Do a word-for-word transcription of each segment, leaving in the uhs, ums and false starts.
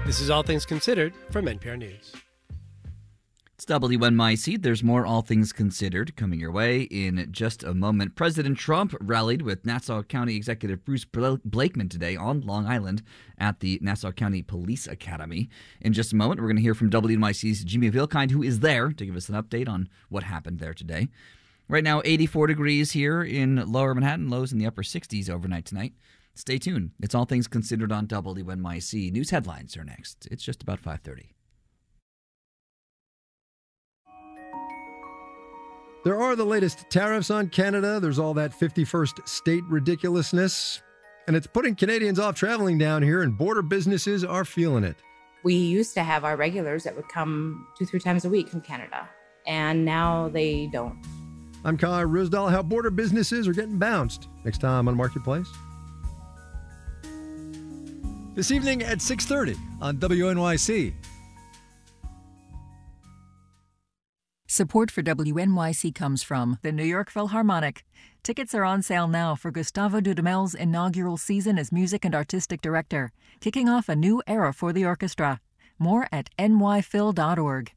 This is All Things Considered from N P R News. It's W N Y C. There's more All Things Considered coming your way in just a moment. President Trump rallied with Nassau County Executive Bruce Blakeman today on Long Island at the Nassau County Police Academy. In just a moment, we're going to hear from W N Y C's Jimmy Vilkind, who is there to give us an update on what happened there today. Right now, eighty-four degrees here in lower Manhattan, lows in the upper sixties overnight tonight. Stay tuned. It's All Things Considered on W N Y C. News headlines are next. It's just about five thirty. There are the latest tariffs on Canada. There's all that fifty-first state ridiculousness. And it's putting Canadians off traveling down here, and border businesses are feeling it. We used to have our regulars that would come two, three times a week from Canada, and now they don't. I'm Kai Risdal. How border businesses are getting bounced. Next time on Marketplace. This evening at six thirty on W N Y C. Support for W N Y C comes from the New York Philharmonic. Tickets are on sale now for Gustavo Dudamel's inaugural season as music and artistic director, kicking off a new era for the orchestra. More at N Y phil dot org.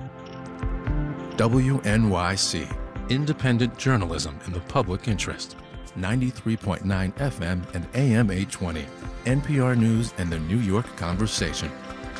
W N Y C, independent journalism in the public interest. ninety-three point nine F M and A M eight twenty. N P R News and the New York Conversation.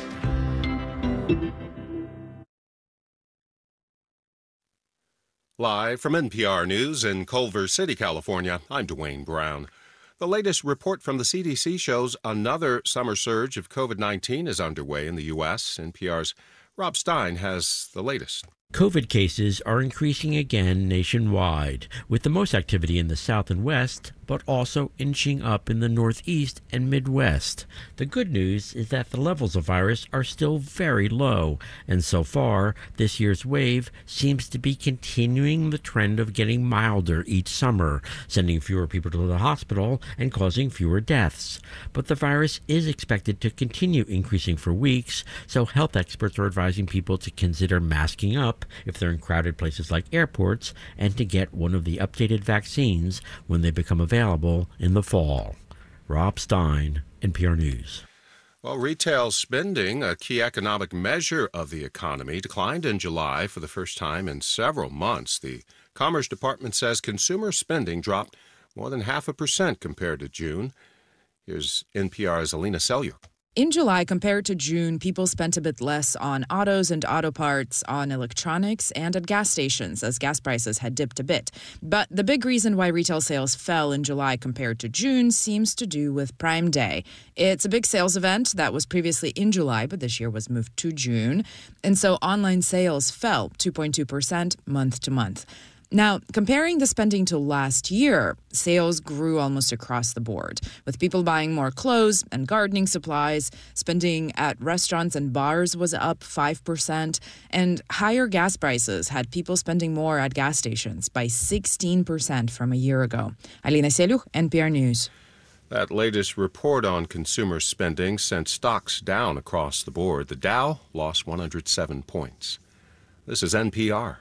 Live from N P R News in Culver City, California, I'm Dwayne Brown. The latest report from the C D C shows another summer surge of COVID nineteen is underway in the U S N P R's Rob Stein has the latest. COVID cases are increasing again nationwide, with the most activity in the South and West, but also inching up in the Northeast and Midwest. The good news is that the levels of virus are still very low, and so far, this year's wave seems to be continuing the trend of getting milder each summer, sending fewer people to the hospital and causing fewer deaths. But the virus is expected to continue increasing for weeks, so health experts are advising people to consider masking up if they're in crowded places like airports, and to get one of the updated vaccines when they become available in the fall. Rob Stein, N P R News. Well, retail spending, a key economic measure of the economy, declined in July for the first time in several months. The Commerce Department says consumer spending dropped more than half a percent compared to June. Here's N P R's Alina Selyuk. In July, compared to June, people spent a bit less on autos and auto parts, on electronics, and at gas stations, as gas prices had dipped a bit. But the big reason why retail sales fell in July compared to June seems to do with Prime Day. It's a big sales event that was previously in July, but this year was moved to June. And so online sales fell two point two percent month to month. Now, comparing the spending to last year, sales grew almost across the board, with people buying more clothes and gardening supplies. Spending at restaurants and bars was up five percent, and higher gas prices had people spending more at gas stations by sixteen percent from a year ago. Alina Selyuk, N P R News. That latest report on consumer spending sent stocks down across the board. The Dow lost one hundred seven points. This is N P R.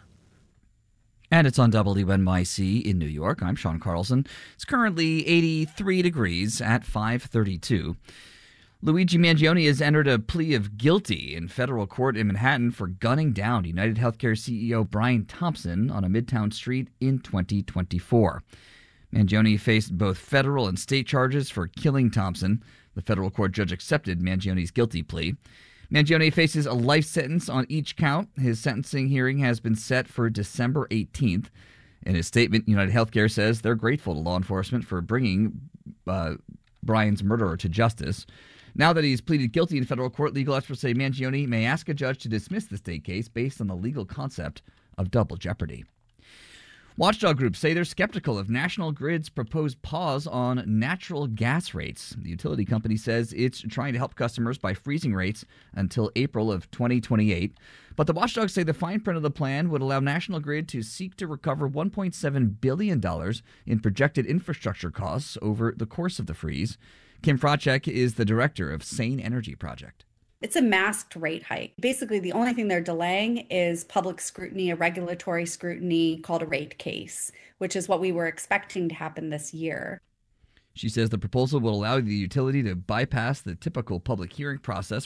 And it's on W N Y C in New York. I'm Sean Carlson. It's currently eighty-three degrees at five thirty-two. Luigi Mangione has entered a plea of guilty in federal court in Manhattan for gunning down United Healthcare C E O Brian Thompson on a Midtown street in twenty twenty-four. Mangione faced both federal and state charges for killing Thompson. The federal court judge accepted Mangione's guilty plea. Mangione faces a life sentence on each count. His sentencing hearing has been set for December eighteenth. In his statement, United Healthcare says they're grateful to law enforcement for bringing uh, Brian's murderer to justice. Now that he's pleaded guilty in federal court, legal experts say Mangione may ask a judge to dismiss the state case based on the legal concept of double jeopardy. Watchdog groups say they're skeptical of National Grid's proposed pause on natural gas rates. The utility company says it's trying to help customers by freezing rates until April of twenty twenty-eight. But the watchdogs say the fine print of the plan would allow National Grid to seek to recover one point seven billion dollars in projected infrastructure costs over the course of the freeze. Kim Fracek is the director of Sane Energy Project. It's a masked rate hike. Basically, the only thing they're delaying is public scrutiny, a regulatory scrutiny called a rate case, which is what we were expecting to happen this year. She says the proposal will allow the utility to bypass the typical public hearing process